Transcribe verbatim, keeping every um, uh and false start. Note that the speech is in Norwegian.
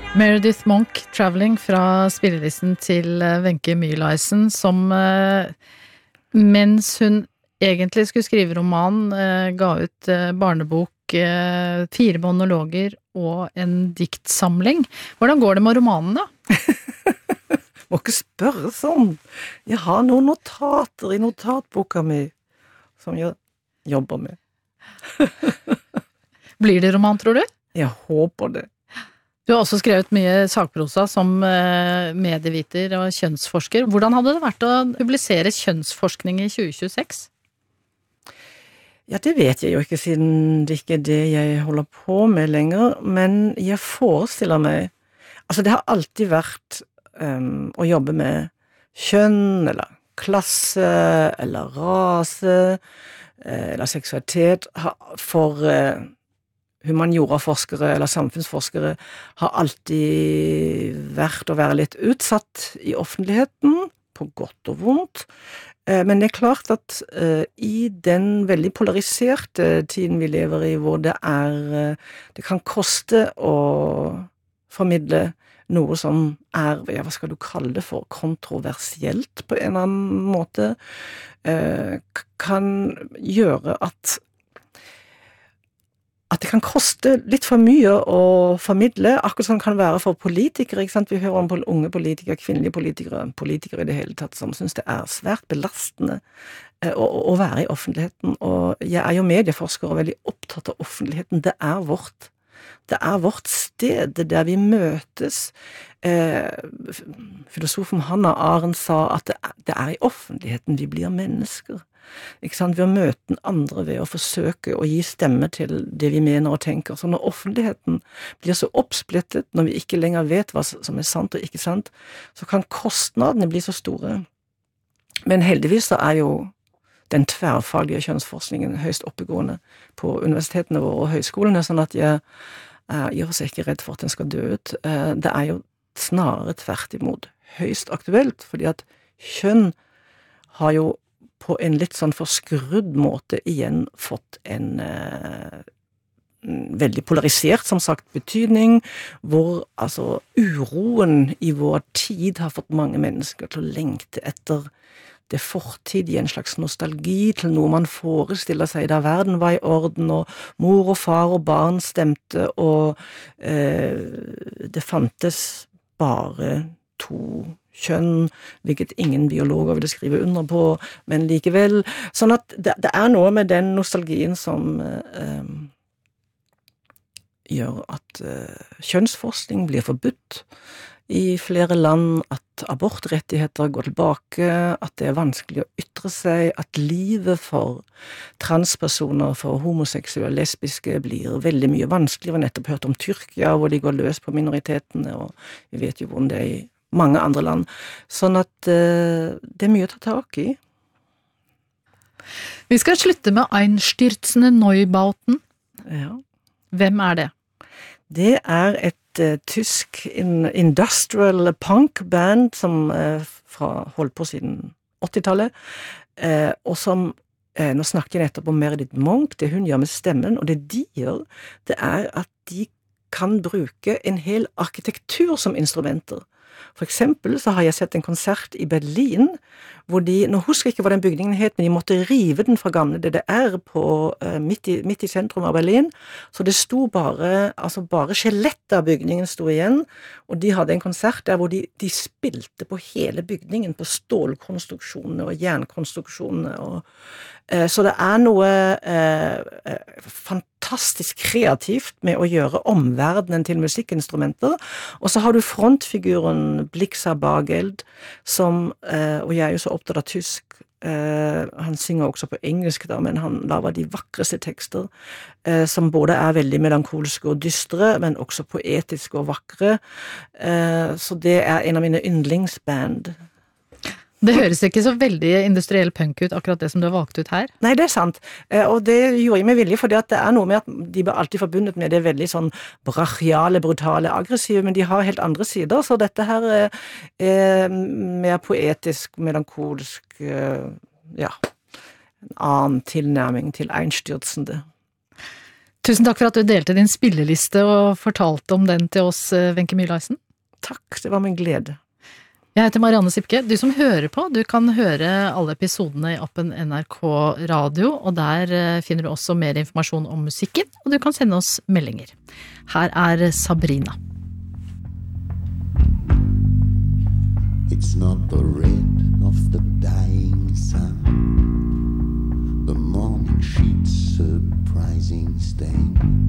Meredith Monk, Traveling, fra spillelisten til Wenche Myhrleisen, som mens hun egentlig skulle skrive roman, ga ut barnebok, fire monologer og en diktsamling. Hvordan går det med romanen da? Må ikke spørre sånn. Jeg har noen notater i notatboka mi som jeg jobber med. Blir det roman, tror du? Jeg håper det. Du har også skrevet mye sakprosa som medieviter og kjønnsforsker. Hvordan hadde det vært å publisere kjønnsforskning i tjue tjueseks? Ja, det vet jeg jo ikke, siden det ikke er det jeg holder på med lenger, men jeg forestiller meg, altså det har alltid vært um, å jobbe med kjønn, eller klasse, eller rase, eller seksualitet, for uh, humanioraforskere eller samfunnsforskere har alltid vært å være litt utsatt i offentligheten, på godt og vondt. Men det er klart at uh, i den veldig polariserte tiden vi lever i, hvor det er, uh, det kan koste å formidle noe som er, ja, hva skal du kalle det for, kontroversielt på en eller annen måte, uh, kan gjøre at at det kan koste litt for mye å formidle, akkurat som det kan være for politikere, ikke sant? Vi hører om unge politikere, kvinnelige politikere, politikere i det hele tatt, som synes det er svært belastende å, å være i offentligheten, og jeg er jo medieforsker og veldig opptatt av offentligheten. Det er vårt, det er vårt sted der vi møtes. Eh, filosofen Hannah Arendt sa at det, det er i offentligheten vi blir mennesker. Ikke sant? Ved å møte den andre, ved å forsøke å gi stemme til det vi mener og tenker. Så når offentligheten blir så oppsplittet, når vi ikke lenger vet hva som er sant og ikke sant, så kan kostnadene bli så store. Men heldigvis så er jo den tverrfaglige kjønnsforskningen høyst oppegående på universitetene våre og høyskolene, sånn at jeg gjør seg ikke redd for at den skal dø ut. Det er jo snarere tvert imot høyst aktuelt, fordi at kjønn har jo på en litt sånn forskrudd måte igjen fått en eh, veldig polarisert, som sagt, betydning, hvor altså uroen i vår tid har fått mange mennesker til å lengte etter det fortid i en slags nostalgi til noe man forestiller seg da verden var i orden, og mor og far og barn stemte, og eh, det fantes bare to kjønn, hvilket ingen biologer ville skrive under på, men likevel, sånn at det, det er noe med den nostalgien som eh, gjør at eh, kjønnsforskning blir forbudt i flere land, at abortrettigheter går tilbake, at det er vanskelig å ytre seg, at livet for transpersoner, for homoseksuelle, lesbiske blir veldig mye vanskeligere. Vi har nettopp hørt om Tyrkia, hvor de går løs på minoritetene, og vi vet jo hvordan det er i mange andre land. Sånn at uh, det er mye å ta tak i. Vi skal slutte med Einstürzende Neubauten. Ja. Hvem er det? Det er et uh, tysk in industrial punk band som uh, fra, holdt på siden åttitallet, uh, og som uh, nå snakker jeg nettopp om Meredith Monk, det hun gjør med stemmen, og det de gjør, det er at de kan bruke en hel arkitektur som instrumenter. For eksempel så har jeg sett en konsert i Berlin, hvor de, nå husker jeg ikke hva den bygningen het, men de måtte rive den fra gamle D D R på, uh, midt, i, midt i sentrum av Berlin, så det sto bare, altså bare skjelettet av bygningen sto igjen, og de hadde en konsert der hvor de, de spilte på hele bygningen, på stålkonstruksjonene og jernkonstruksjonene, og, uh, så det er noe uh, fantastisk kreativt med å gjøre omverdenen til musikkinstrumenter, og så har du frontfiguren Blixa Bargeld, som, uh, og jeg er jo så opptatt av tysk, uh, han synger også på engelsk da, men han lager de vakreste tekster, uh, som både er veldig melankolske og dystre, men også poetiske og vakre, uh, så det er en av mine yndlingsband. Det høres ikke så veldig industriell punk ut, akkurat det som du har valgt ut her. Nei, det er sant. Og det gjorde jeg med vilje, fordi at det er noe med at de blir alltid forbundet med det veldig sånn brachiale, brutale, aggressive, men de har helt andre sider, så dette her er, er mer poetisk, melankolsk, ja, en annen tilnærming til Einstürzende. Tusen takk for at du delte din spilleliste og fortalte om den til oss, Wenche Myhrleisen. Takk, det var min glede. Jeg heter Marianne Sipke. Du som hører på, du kan høre alle episodene i appen N R K Radio, og der finner du også mer informasjon om musikken, og du kan sende oss meldinger. Her er Sabrina. It's not the red